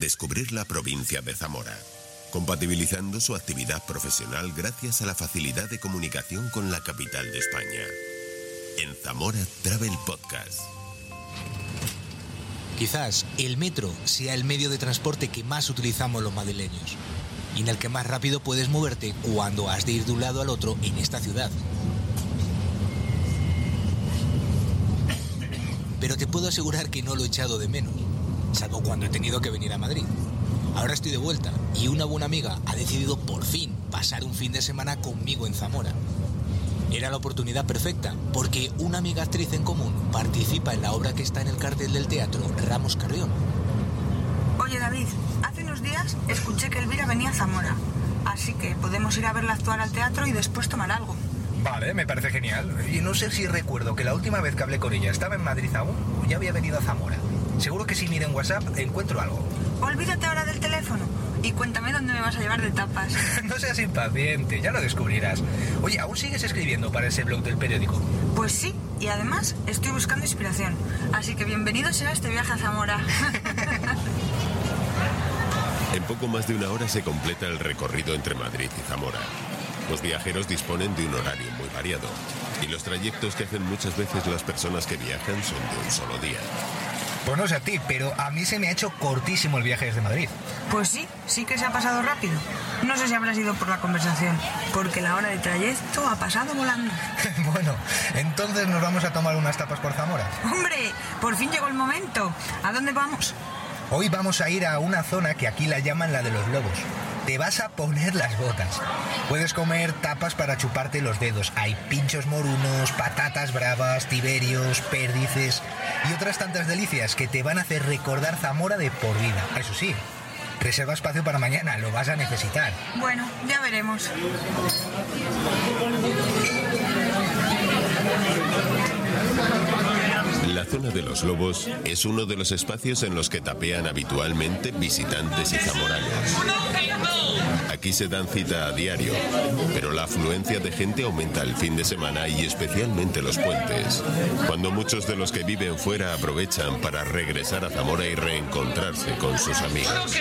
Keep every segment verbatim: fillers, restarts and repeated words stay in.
descubrir la provincia de Zamora, compatibilizando su actividad profesional gracias a la facilidad de comunicación con la capital de España. En Zamora Travel Podcast. Quizás el metro sea el medio de transporte que más utilizamos los madrileños y en el que más rápido puedes moverte cuando has de ir de un lado al otro en esta ciudad. Pero te puedo asegurar que no lo he echado de menos, salvo cuando he tenido que venir a Madrid. Ahora estoy de vuelta y una buena amiga ha decidido por fin pasar un fin de semana conmigo en Zamora. Era la oportunidad perfecta, porque una amiga actriz en común participa en la obra que está en el cartel del teatro Ramos Carrión. Oye, David, hace unos días escuché que Elvira venía a Zamora, así que podemos ir a verla actuar al teatro y después tomar algo. Vale, me parece genial. Y no sé si recuerdo que la última vez que hablé con ella estaba en Madrid aún o ya había venido a Zamora. Seguro que si miro en WhatsApp encuentro algo. Olvídate ahora del teléfono y cuéntame dónde me vas a llevar de tapas. No seas impaciente, ya lo descubrirás. Oye, ¿aún sigues escribiendo para ese blog del periódico? Pues sí, y además estoy buscando inspiración. Así que bienvenido será este viaje a Zamora. En poco más de una hora se completa el recorrido entre Madrid y Zamora. Los viajeros disponen de un horario muy variado y los trayectos que hacen muchas veces las personas que viajan son de un solo día. Pues no sé a ti, pero a mí se me ha hecho cortísimo el viaje desde Madrid. Pues sí, sí que se ha pasado rápido. No sé si habrá sido por la conversación, porque la hora de trayecto ha pasado volando. Bueno, entonces nos vamos a tomar unas tapas por Zamora. ¡Hombre! Por fin llegó el momento. ¿A dónde vamos? Hoy vamos a ir a una zona que aquí la llaman la de los lobos. Te vas a poner las botas. Puedes comer tapas para chuparte los dedos. Hay pinchos morunos, patatas bravas, tiberios, perdices y otras tantas delicias que te van a hacer recordar Zamora de por vida. Eso sí, reserva espacio para mañana, lo vas a necesitar. Bueno, ya veremos. La zona de los lobos es uno de los espacios en los que tapean habitualmente visitantes y zamoranos. Aquí se dan cita a diario, pero la afluencia de gente aumenta el fin de semana y especialmente los puentes, cuando muchos de los que viven fuera aprovechan para regresar a Zamora y reencontrarse con sus amigos.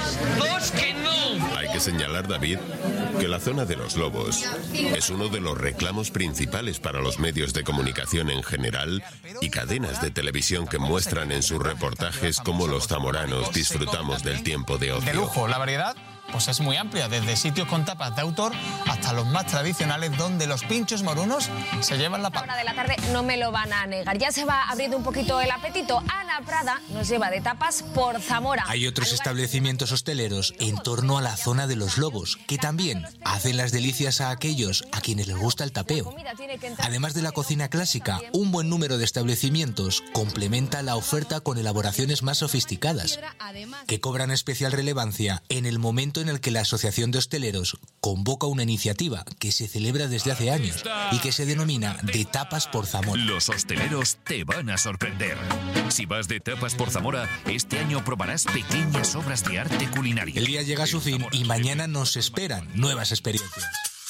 Hay que señalar, David, que la zona de los lobos es uno de los reclamos principales para los medios de comunicación en general y cadenas de televisión que muestran en sus reportajes cómo los zamoranos disfrutamos del tiempo de ocio. De lujo, la variedad pues es muy amplia, desde sitios con tapas de autor hasta los más tradicionales donde los pinchos morunos se llevan la palma. A la hora de la tarde no me lo van a negar. Ya se va abriendo un poquito el apetito. Ana Prada nos lleva de tapas por Zamora. Hay otros establecimientos hosteleros en torno a la zona de los lobos que también hacen las delicias a aquellos a quienes les gusta el tapeo. Además de la cocina clásica, un buen número de establecimientos complementa la oferta con elaboraciones más sofisticadas, que cobran especial relevancia en el momento en el que la Asociación de Hosteleros convoca una iniciativa que se celebra desde hace años y que se denomina De Tapas por Zamora. Los hosteleros te van a sorprender. Si vas de tapas por Zamora, este año probarás pequeñas obras de arte culinario. El día llega a su fin y mañana nos esperan nuevas experiencias.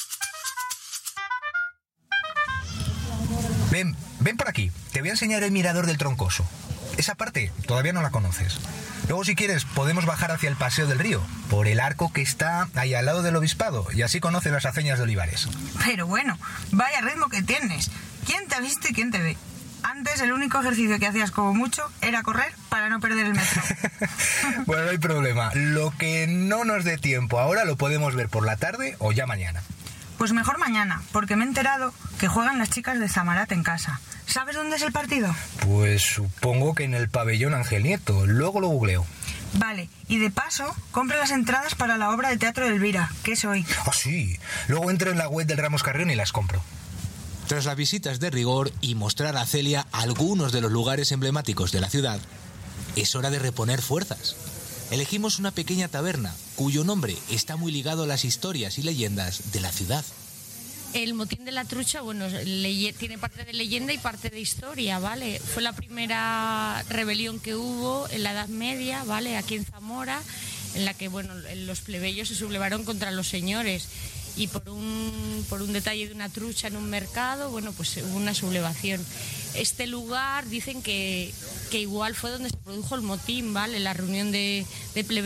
Ven, ven por aquí. Te voy a enseñar el mirador del Troncoso. Esa parte todavía no la conoces. Luego, si quieres, podemos bajar hacia el Paseo del Río, por el arco que está ahí al lado del Obispado, y así conoces las aceñas de Olivares. Pero bueno, vaya ritmo que tienes. ¿Quién te ha visto y quién te ve? Antes el único ejercicio que hacías como mucho era correr para no perder el metro. Bueno, no hay problema. Lo que no nos dé tiempo ahora lo podemos ver por la tarde o ya mañana. Pues mejor mañana, porque me he enterado que juegan las chicas de Zamarat en casa. ¿Sabes dónde es el partido? Pues supongo que en el pabellón Ángel Nieto. Luego lo googleo. Vale, y de paso, compro las entradas para la obra de teatro de Elvira, que es hoy. Ah, sí. Luego entro en la web del Ramos Carrión y las compro. Tras las visitas de rigor y mostrar a Celia algunos de los lugares emblemáticos de la ciudad, es hora de reponer fuerzas. Elegimos una pequeña taberna, cuyo nombre está muy ligado a las historias y leyendas de la ciudad. El motín de la trucha, bueno, leye, tiene parte de leyenda y parte de historia, ¿vale? Fue la primera rebelión que hubo en la Edad Media, ¿vale? Aquí en Zamora, en la que, bueno, los plebeyos se sublevaron contra los señores y por un, por un detalle de una trucha en un mercado, bueno, pues hubo una sublevación. Este lugar dicen que, que igual fue donde se produjo el motín, ¿vale? La reunión de, de plebeyos.